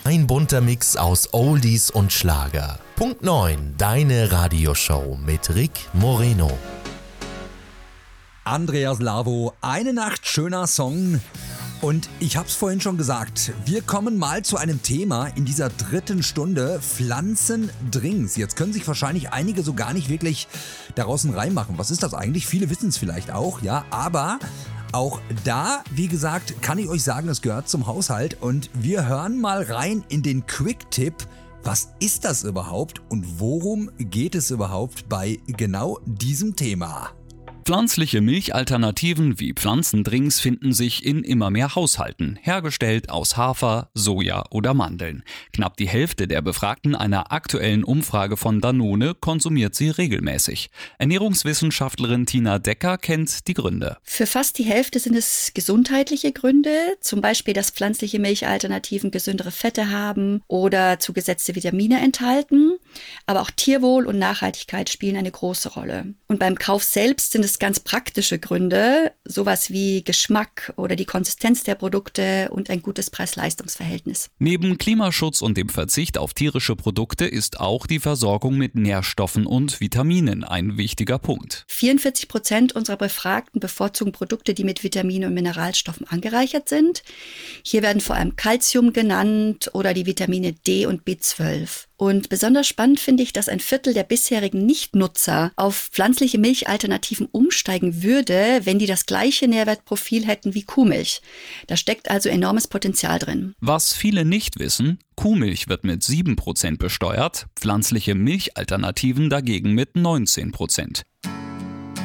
Ein bunter Mix aus Oldies und Schlager. Punkt 9, deine Radioshow mit Rick Moreno. Andreas Lavo, Eine Nacht schöner Song. Und ich hab's vorhin schon gesagt, wir kommen mal zu einem Thema in dieser dritten Stunde, Pflanzendrinks. Jetzt können sich wahrscheinlich einige so gar nicht wirklich daraus einen Reim machen. Was ist das eigentlich? Viele wissen es vielleicht auch, ja, aber auch da, wie gesagt, kann ich euch sagen, es gehört zum Haushalt. Und wir hören mal rein in den Quick-Tipp. Was ist das überhaupt und worum geht es überhaupt bei genau diesem Thema? Pflanzliche Milchalternativen wie Pflanzendrinks finden sich in immer mehr Haushalten, hergestellt aus Hafer, Soja oder Mandeln. Knapp die Hälfte der Befragten einer aktuellen Umfrage von Danone konsumiert sie regelmäßig. Ernährungswissenschaftlerin Tina Decker kennt die Gründe. Für fast die Hälfte sind es gesundheitliche Gründe, zum Beispiel, dass pflanzliche Milchalternativen gesündere Fette haben oder zugesetzte Vitamine enthalten. Aber auch Tierwohl und Nachhaltigkeit spielen eine große Rolle. Und beim Kauf selbst sind es ganz praktische Gründe, sowas wie Geschmack oder die Konsistenz der Produkte und ein gutes Preis-Leistungs-Verhältnis. Neben Klimaschutz und dem Verzicht auf tierische Produkte ist auch die Versorgung mit Nährstoffen und Vitaminen ein wichtiger Punkt. 44% unserer Befragten bevorzugen Produkte, die mit Vitaminen und Mineralstoffen angereichert sind. Hier werden vor allem Calcium genannt oder die Vitamine D und B12. Und besonders spannend finde ich, dass ein Viertel der bisherigen Nichtnutzer auf pflanzliche Milchalternativen umsteigen würde, wenn die das gleiche Nährwertprofil hätten wie Kuhmilch. Da steckt also enormes Potenzial drin. Was viele nicht wissen, Kuhmilch wird mit 7% besteuert, pflanzliche Milchalternativen dagegen mit 19%.